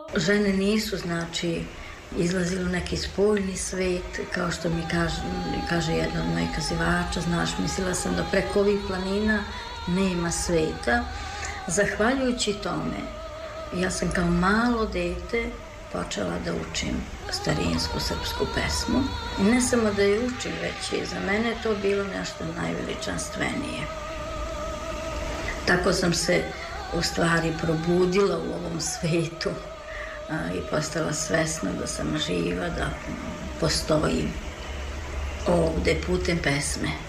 Žene nisu, znači, izlazili u neki spoljni svet, kao što mi kaže jedna od mojih kazivača, znaš, mislila sam da preko ovih planina nema sveta. Zahvaljujući tome, ja sam kao malo dete počela da učim starinsku srpsku pesmu. I ne samo da je učim, već i za mene je to bilo nešto najveličanstvenije. Tako sam se u stvari probudila u ovom svetu i postala svesna da sam živa, da postojim ovde putem pesme.